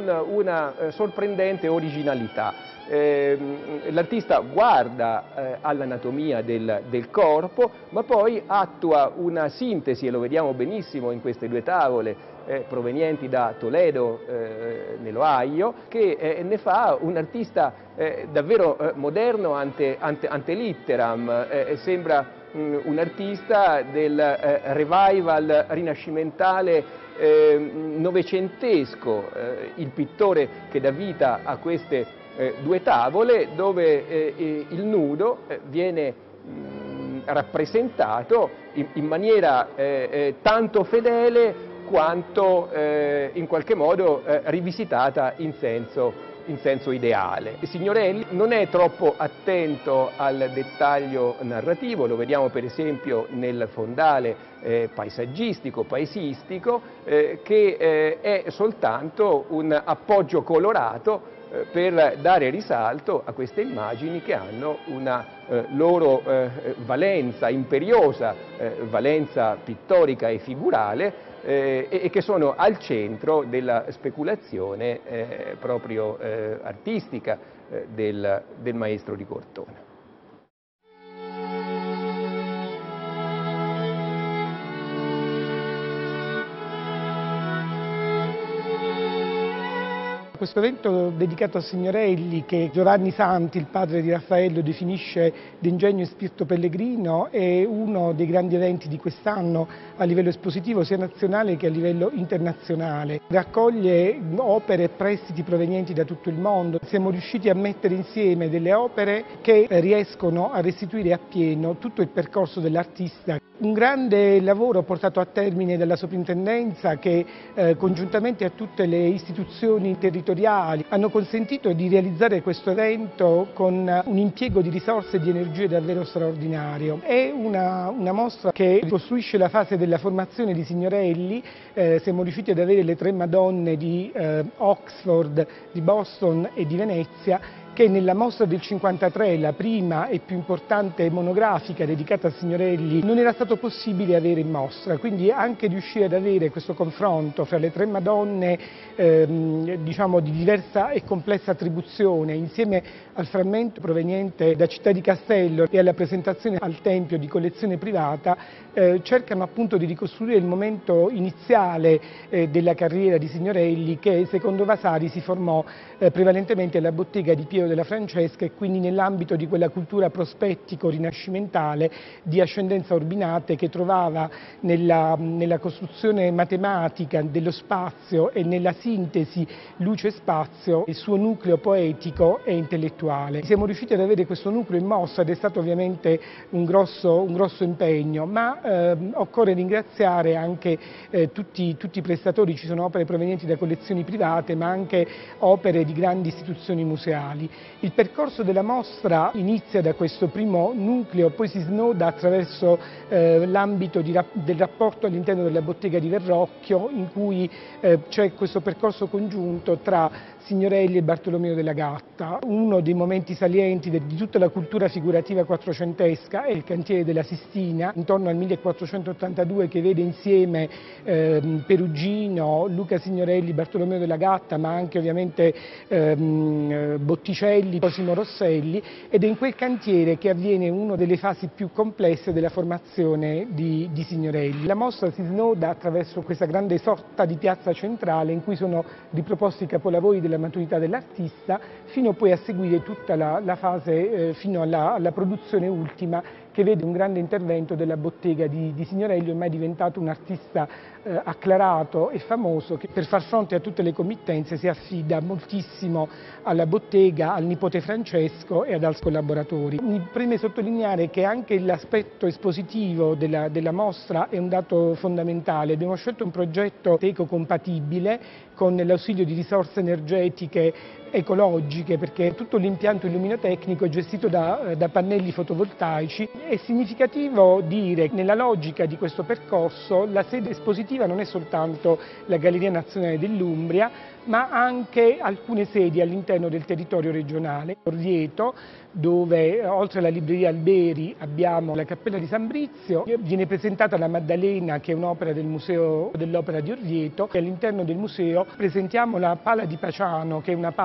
con una sorprendente originalità. L'artista guarda all'anatomia del corpo, ma poi attua una sintesi, e lo vediamo benissimo in queste due tavole provenienti da Toledo, nell'Ohio, che ne fa un artista davvero moderno ante litteram. Sembra un artista del revival rinascimentale novecentesco, il pittore che dà vita a queste due tavole, dove il nudo viene rappresentato in maniera tanto fedele quanto in qualche modo rivisitata in senso ideale. Signorelli non è troppo attento al dettaglio narrativo, lo vediamo per esempio nel fondale paesaggistico, paesistico, che è soltanto un appoggio colorato per dare risalto a queste immagini che hanno una loro valenza imperiosa, valenza pittorica e figurale, e che sono al centro della speculazione proprio artistica del maestro di Cortona. Questo evento dedicato a Signorelli, che Giovanni Santi, il padre di Raffaello, definisce d'ingegno e spirito pellegrino, è uno dei grandi eventi di quest'anno a livello espositivo sia nazionale che a livello internazionale. Raccoglie opere e prestiti provenienti da tutto il mondo. Siamo riusciti a mettere insieme delle opere che riescono a restituire appieno tutto il percorso dell'artista. Un grande lavoro portato a termine dalla soprintendenza che congiuntamente a tutte le istituzioni territoriali hanno consentito di realizzare questo evento con un impiego di risorse e di energie davvero straordinario. È una mostra che ricostruisce la fase della formazione di Signorelli. Siamo riusciti ad avere le tre Madonne di Oxford, di Boston e di Venezia, che nella mostra del 1953, la prima e più importante monografica dedicata a Signorelli, non era stato possibile avere in mostra, quindi anche riuscire ad avere questo confronto fra le tre Madonne diciamo di diversa e complessa attribuzione, insieme al frammento proveniente da Città di Castello e alla presentazione al Tempio di collezione privata, cercano appunto di ricostruire il momento iniziale della carriera di Signorelli, che secondo Vasari si formò prevalentemente alla bottega di Piero della Francesca, e quindi nell'ambito di quella cultura prospettico-rinascimentale di ascendenza Urbinate, che trovava nella costruzione matematica dello spazio e nella sintesi luce-spazio il suo nucleo poetico e intellettuale. Siamo riusciti ad avere questo nucleo in mostra ed è stato ovviamente un grosso impegno, ma occorre ringraziare anche tutti i prestatori. Ci sono opere provenienti da collezioni private, ma anche opere di grandi istituzioni museali. Il percorso della mostra inizia da questo primo nucleo, poi si snoda attraverso l'ambito del rapporto all'interno della bottega di Verrocchio, in cui c'è questo percorso congiunto tra Signorelli e Bartolomeo della Gatta. Uno dei momenti salienti di tutta la cultura figurativa quattrocentesca è il cantiere della Sistina, intorno al 1482, che vede insieme Perugino, Luca Signorelli, Bartolomeo della Gatta, ma anche ovviamente Botticelli, Cosimo Rosselli, ed è in quel cantiere che avviene una delle fasi più complesse della formazione di Signorelli. La mostra si snoda attraverso questa grande sorta di piazza centrale in cui sono riproposti i capolavori della maturità dell'artista, fino poi a seguire tutta la fase fino alla produzione ultima, che vede un grande intervento della bottega di Signorelli, ormai diventato un artista acclarato e famoso, che per far fronte a tutte le committenze si affida moltissimo alla bottega, al nipote Francesco e ad altri collaboratori. Mi preme sottolineare che anche l'aspetto espositivo della mostra è un dato fondamentale. Abbiamo scelto un progetto ecocompatibile con l'ausilio di risorse energetiche ecologiche, perché tutto l'impianto illuminotecnico è gestito da pannelli fotovoltaici. È significativo dire che nella logica di questo percorso la sede espositiva non è soltanto la Galleria Nazionale dell'Umbria, ma anche alcune sedi all'interno del territorio regionale. Orvieto, dove oltre alla libreria Alberi abbiamo la Cappella di San Brizio, viene presentata la Maddalena, che è un'opera del Museo dell'Opera di Orvieto, e all'interno del museo presentiamo la Pala di Paciano, che è una